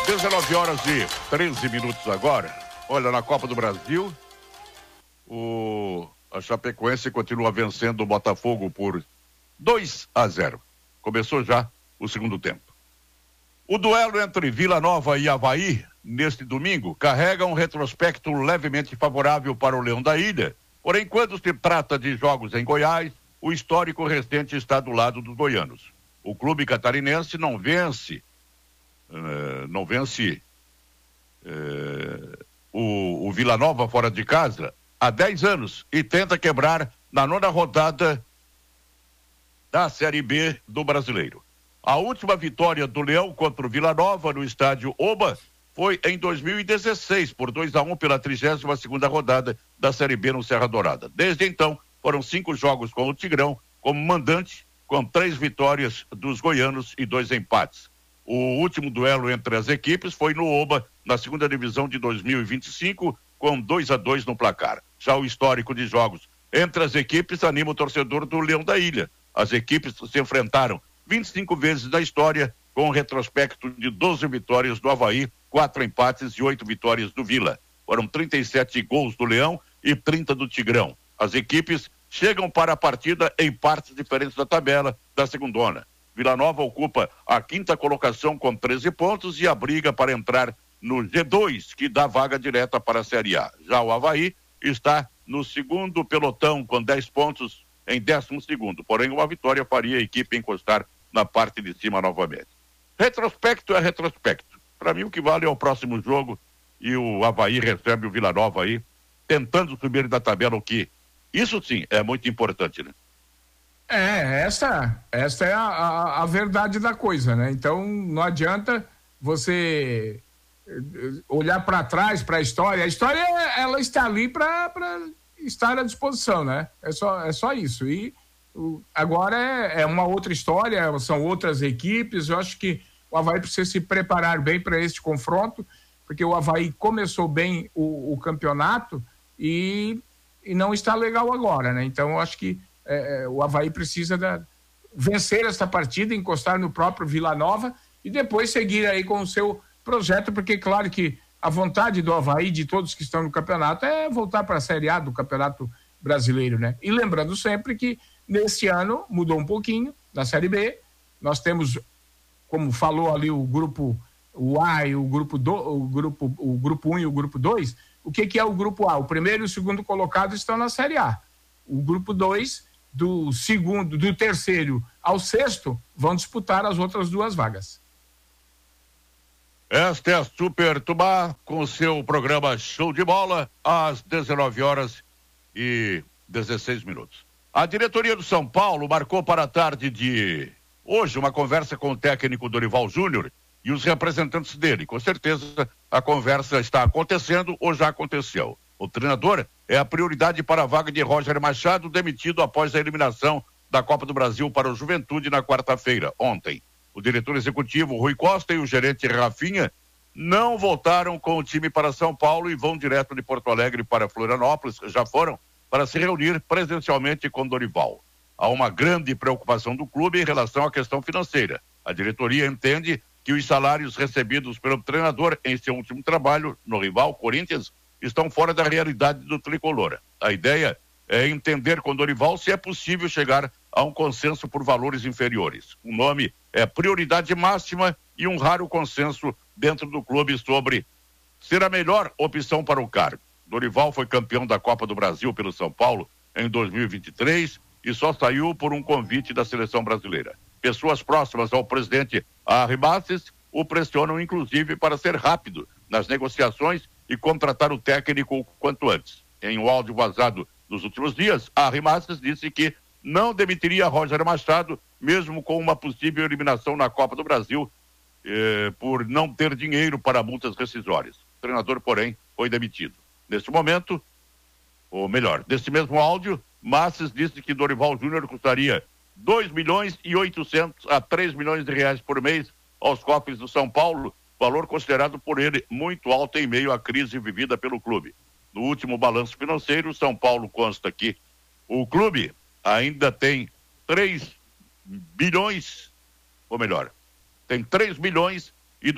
19h13 agora. Olha, na Copa do Brasil, a Chapecoense continua vencendo o Botafogo por 2-0. Começou já o segundo tempo. O duelo entre Vila Nova e Avaí, neste domingo, carrega um retrospecto levemente favorável para o Leão da Ilha. Porém, quando se trata de jogos em Goiás, o histórico recente está do lado dos goianos. O clube catarinense não vence o Vila Nova fora de casa há 10 anos e tenta quebrar na 9ª rodada da Série B do Brasileiro. A última vitória do Leão contra o Vila Nova no estádio Oba foi em 2016 por 2-1 pela 32ª rodada da Série B no Serra Dourada. Desde então foram 5 jogos com o Tigrão como mandante, com 3 vitórias dos goianos e 2 empates. O último duelo entre as equipes foi no Oba, na 2ª divisão de 2025, com 2-2 no placar. Já o histórico de jogos entre as equipes anima o torcedor do Leão da Ilha. As equipes se enfrentaram 25 vezes na história, com um retrospecto de 12 vitórias do Avaí, 4 empates e 8 vitórias do Vila. Foram 37 gols do Leão e 30 do Tigrão. As equipes chegam para a partida em partes diferentes da tabela da segundona. Vila Nova ocupa a 5ª colocação com 13 pontos e a briga para entrar no G2, que dá vaga direta para a Série A. Já o Avaí está no 2º pelotão com 10 pontos em 12º. Porém, uma vitória faria a equipe encostar na parte de cima novamente. Retrospecto é retrospecto. Para mim, o que vale é o próximo jogo e o Avaí recebe o Vila Nova aí, tentando subir da tabela, o que isso sim é muito importante, né? Essa é a verdade da coisa, né? Então não adianta você olhar para trás, para a história. A história ela está ali para estar à disposição, né? É só isso. E agora é uma outra história, são outras equipes. Eu acho que o Avaí precisa se preparar bem para este confronto, porque o Avaí começou bem o campeonato e não está legal agora, né? Então eu acho que o Avaí precisa vencer esta partida, encostar no próprio Vila Nova e depois seguir aí com o seu projeto, porque claro que a vontade do Avaí, de todos que estão no campeonato, é voltar para a Série A do Campeonato Brasileiro, né? E lembrando sempre que neste ano mudou um pouquinho, na Série B, nós temos, como falou ali, o grupo A e o grupo 1 e o grupo 2. O que é o grupo A? O primeiro e o segundo colocado estão na Série A. O grupo 2, do terceiro ao sexto, vão disputar as outras 2 vagas. Esta é a Super Tubá com o seu programa Show de Bola, às 19h16. A diretoria do São Paulo marcou para a tarde de hoje uma conversa com o técnico Dorival Júnior e os representantes dele. Com certeza a conversa está acontecendo ou já aconteceu. O treinador é a prioridade para a vaga de Roger Machado, demitido após a eliminação da Copa do Brasil para o Juventude na quarta-feira, ontem. O diretor executivo Rui Costa e o gerente Rafinha não voltaram com o time para São Paulo e vão direto de Porto Alegre para Florianópolis, já foram, para se reunir presencialmente com Dorival. Há uma grande preocupação do clube em relação à questão financeira. A diretoria entende que os salários recebidos pelo treinador em seu último trabalho no rival Corinthians estão fora da realidade do tricolor. A ideia é entender com Dorival se é possível chegar a um consenso por valores inferiores. O nome é prioridade máxima e um raro consenso dentro do clube sobre ser a melhor opção para o cargo. Dorival foi campeão da Copa do Brasil pelo São Paulo em 2023 e só saiu por um convite da seleção brasileira. Pessoas próximas ao presidente Harry Masses o pressionam inclusive para ser rápido nas negociações e contratar o técnico o quanto antes. Em um áudio vazado nos últimos dias, Harry Masses disse que não demitiria Roger Machado, mesmo com uma possível eliminação na Copa do Brasil, por não ter dinheiro para multas rescisórias. O treinador, porém, foi demitido. Neste momento, ou melhor, nesse mesmo áudio, Masses disse que Dorival Júnior custaria 2 milhões e 800 a 3 milhões de reais por mês aos cofres do São Paulo, valor considerado por ele muito alto em meio à crise vivida pelo clube. No último balanço financeiro, São Paulo consta que o clube ainda tem 3 bilhões, ou melhor, tem 3 milhões e dos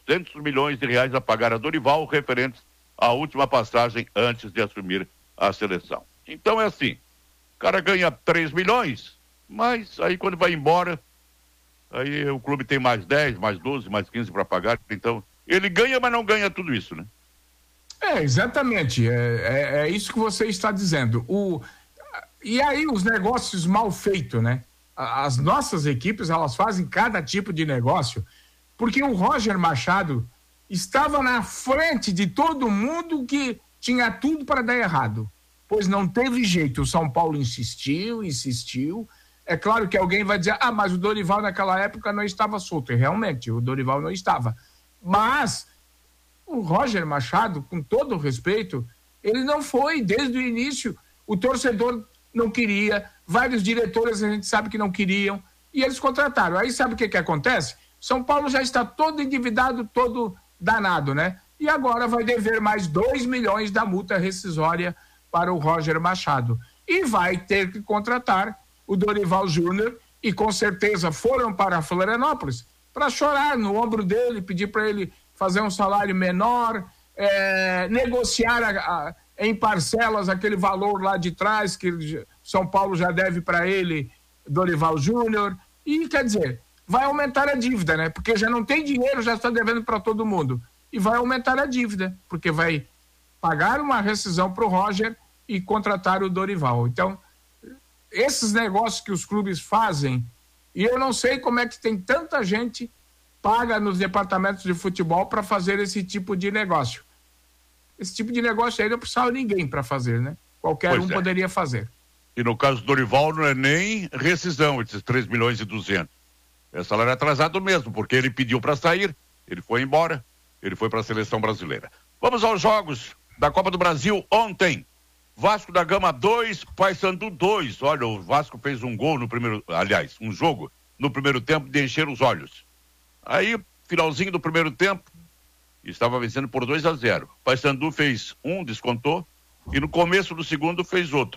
400 milhões de reais a pagar a Dorival, referentes à última passagem antes de assumir a seleção. Então é assim, o cara ganha 3 milhões, mas aí quando vai embora, aí o clube tem mais 10, mais 12, mais 15 para pagar, então ele ganha, mas não ganha tudo isso, né? Exatamente, é isso que você está dizendo. E aí os negócios mal feitos, né? As nossas equipes, elas fazem cada tipo de negócio, porque o Roger Machado estava na frente de todo mundo que tinha tudo para dar errado, pois não teve jeito. O São Paulo insistiu. É claro que alguém vai dizer, mas o Dorival naquela época não estava solto. E realmente, o Dorival não estava. Mas o Roger Machado, com todo o respeito, ele não foi desde o início. O torcedor não queria, vários diretores a gente sabe que não queriam, e eles contrataram. Aí sabe o que acontece? São Paulo já está todo endividado, todo danado, né? E agora vai dever mais 2 milhões da multa rescisória para o Roger Machado. E vai ter que contratar o Dorival Júnior, e com certeza foram para Florianópolis para chorar no ombro dele, pedir para ele fazer um salário menor, negociar em parcelas aquele valor lá de trás que São Paulo já deve para ele, Dorival Júnior, e quer dizer, vai aumentar a dívida, né? Porque já não tem dinheiro, já está devendo para todo mundo, e vai aumentar a dívida, porque vai pagar uma rescisão para o Roger e contratar o Dorival. Então, esses negócios que os clubes fazem, e eu não sei como é que tem tanta gente paga nos departamentos de futebol para fazer esse tipo de negócio. Esse tipo de negócio aí não precisava ninguém para fazer, né? Qualquer um poderia fazer. E no caso do Dorival não é nem rescisão, esses 3 milhões e 200. É salário atrasado mesmo, porque ele pediu para sair, ele foi embora, ele foi para a seleção brasileira. Vamos aos jogos da Copa do Brasil ontem. Vasco da Gama 2, Paysandu 2. Olha, o Vasco fez um gol no primeiro, aliás, um jogo no primeiro tempo de encher os olhos. Aí, finalzinho do primeiro tempo, estava vencendo por 2-0. Paysandu fez um, descontou, e no começo do segundo fez outro.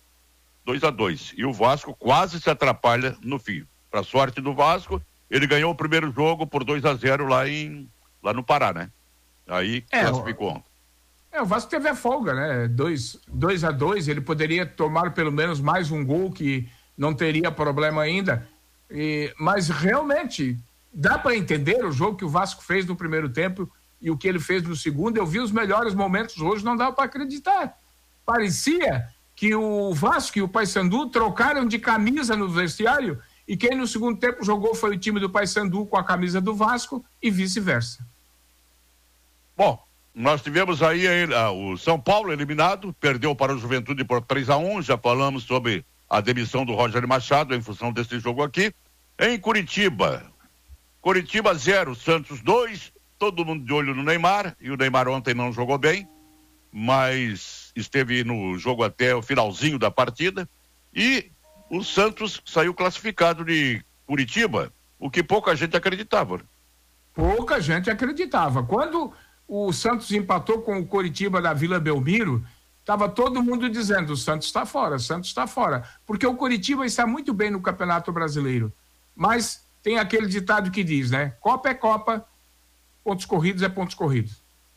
2-2. E o Vasco quase se atrapalha no fim. Para sorte do Vasco, ele ganhou o primeiro jogo por 2-0 lá no Pará, né? Aí classificou ontem. O Vasco teve a folga, né? 2-2, ele poderia tomar pelo menos mais um gol que não teria problema ainda. Mas realmente dá para entender o jogo que o Vasco fez no primeiro tempo e o que ele fez no segundo. Eu vi os melhores momentos hoje, não dava para acreditar. Parecia que o Vasco e o Paysandu trocaram de camisa no vestiário, e quem no segundo tempo jogou foi o time do Paysandu com a camisa do Vasco e vice-versa. Bom, nós tivemos aí o São Paulo eliminado, perdeu para o Juventude por 3-1, já falamos sobre a demissão do Roger Machado em função desse jogo aqui. Em Curitiba 0, Santos 2, todo mundo de olho no Neymar, e o Neymar ontem não jogou bem, mas esteve no jogo até o finalzinho da partida, e o Santos saiu classificado de Curitiba, o que pouca gente acreditava. Pouca gente acreditava. Quando o Santos empatou com o Coritiba da Vila Belmiro, estava todo mundo dizendo, o Santos está fora, porque o Coritiba está muito bem no Campeonato Brasileiro, mas tem aquele ditado que diz, né? Copa é Copa, pontos corridos é pontos corridos.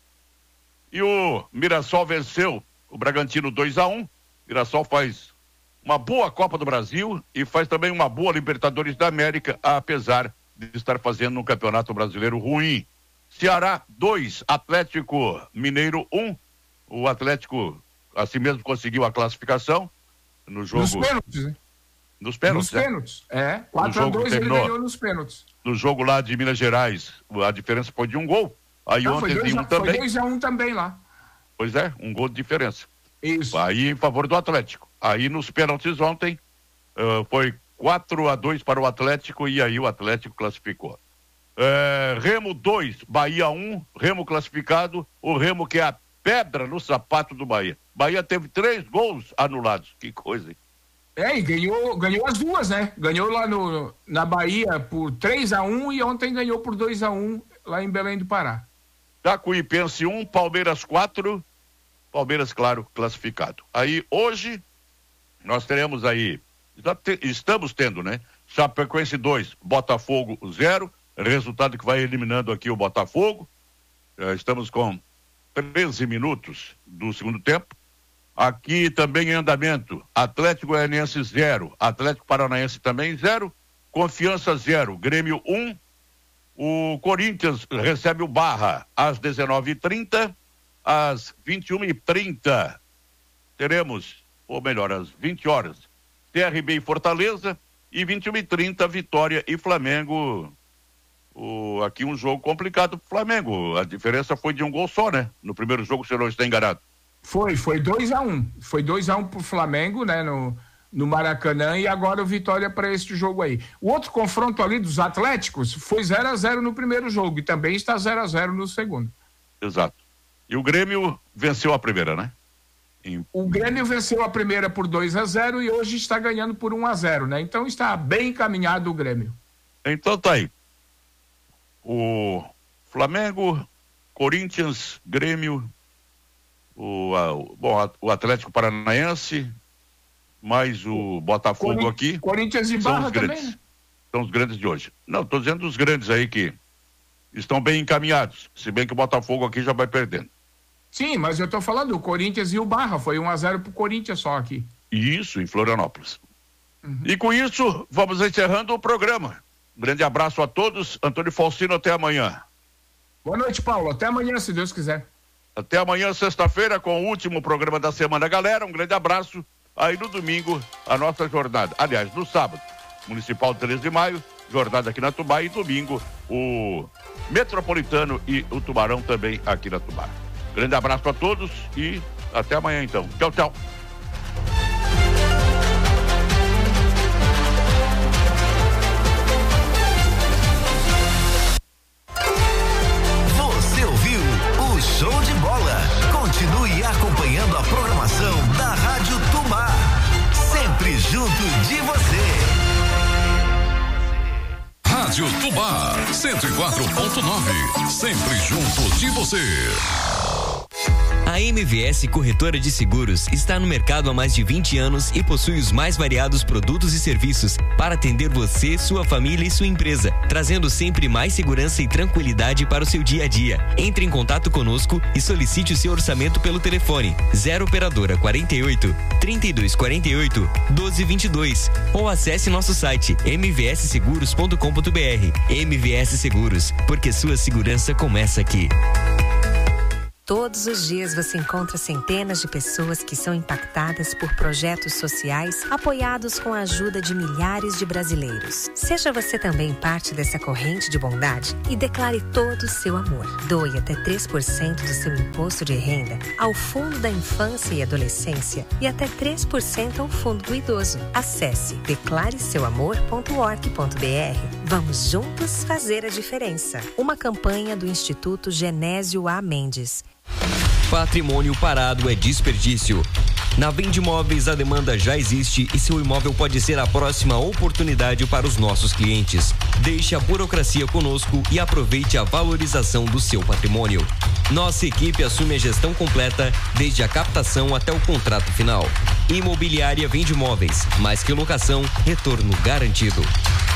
E o Mirassol venceu o Bragantino 2-1, Mirassol faz uma boa Copa do Brasil e faz também uma boa Libertadores da América, apesar de estar fazendo um Campeonato Brasileiro ruim. Ceará 2, Atlético Mineiro 1. O Atlético assim mesmo conseguiu a classificação no jogo. Nos pênaltis, né? Nos pênaltis. 4-2 ele ganhou nos pênaltis. No jogo lá de Minas Gerais, a diferença foi de um gol. Aí ontem tem um também. Foi 2-1 também lá. Pois é, um gol de diferença. Isso. Aí em favor do Atlético. Aí nos pênaltis ontem foi 4-2 para o Atlético, e aí o Atlético classificou. Remo 2, Bahia 1, Remo classificado, o Remo que é a pedra no sapato do Bahia. Bahia teve 3 gols anulados, que coisa, hein? E ganhou as duas, né? Ganhou lá na Bahia por 3-1 e ontem ganhou por 2-1 lá em Belém do Pará. Jacuipense 1, Palmeiras 4, Palmeiras, claro, classificado. Aí hoje nós teremos aí, estamos tendo, né? Chapecoense 2, Botafogo 0, Resultado que vai eliminando aqui o Botafogo. Estamos com 13 minutos do segundo tempo. Aqui também em andamento, Atlético Goianiense 0, Atlético Paranaense também 0, Confiança 0, Grêmio 1. O Corinthians recebe o Barra às 19h30, às 21h30 teremos, ou melhor, às 20 horas, CRB e Fortaleza, e 21h30 Vitória e Flamengo. Aqui um jogo complicado pro Flamengo, a diferença foi de um gol só, né? No primeiro jogo, se eu não estou enganado. Foi 2-1, foi 2-1 pro Flamengo, né, no Maracanã, e agora o Vitória para este jogo aí. O outro confronto ali dos Atléticos foi 0-0 no primeiro jogo e também está 0-0 no segundo. Exato. E o Grêmio venceu a primeira, né? O Grêmio venceu a primeira por 2-0 e hoje está ganhando por 1-0, né? Então está bem encaminhado o Grêmio. Então tá aí. O Flamengo, Corinthians, Grêmio, o Atlético Paranaense, mais o Botafogo aqui. Corinthians e Barra também, né? São os grandes de hoje. Não, estou dizendo os grandes aí que estão bem encaminhados, se bem que o Botafogo aqui já vai perdendo. Sim, mas eu estou falando o Corinthians e o Barra, foi 1-0 pro Corinthians só aqui. Isso, em Florianópolis. E com isso, vamos encerrando o programa. Grande abraço a todos. Antônio Faustino, até amanhã. Boa noite, Paulo. Até amanhã, se Deus quiser. Até amanhã, sexta-feira, com o último programa da semana. Galera, um grande abraço. Aí no domingo, a nossa jornada. Aliás, no sábado, Municipal 13 de maio, jornada aqui na Tubá. E domingo, o Metropolitano e o Tubarão também aqui na Tubá. Grande abraço a todos e até amanhã, então. Tchau, tchau. Show de bola. Continue acompanhando a programação da Rádio Tubá. Sempre junto de você. Rádio Tubá 104.9. Sempre junto de você. A MVS Corretora de Seguros está no mercado há mais de 20 anos e possui os mais variados produtos e serviços para atender você, sua família e sua empresa, trazendo sempre mais segurança e tranquilidade para o seu dia a dia. Entre em contato conosco e solicite o seu orçamento pelo telefone 0 operadora 48 3248 1222 ou acesse nosso site mvsseguros.com.br. MVS Seguros, porque sua segurança começa aqui. Todos os dias você encontra centenas de pessoas que são impactadas por projetos sociais apoiados com a ajuda de milhares de brasileiros. Seja você também parte dessa corrente de bondade e declare todo o seu amor. Doe até 3% do seu imposto de renda ao Fundo da Infância e Adolescência e até 3% ao Fundo do Idoso. Acesse declareseuamor.org.br. Vamos juntos fazer a diferença. Uma campanha do Instituto Genésio A. Mendes. Patrimônio parado é desperdício. Na Vende Imóveis, a demanda já existe e seu imóvel pode ser a próxima oportunidade para os nossos clientes. Deixe a burocracia conosco e aproveite a valorização do seu patrimônio. Nossa equipe assume a gestão completa, desde a captação até o contrato final. Imobiliária Vende Imóveis, mais que locação, retorno garantido.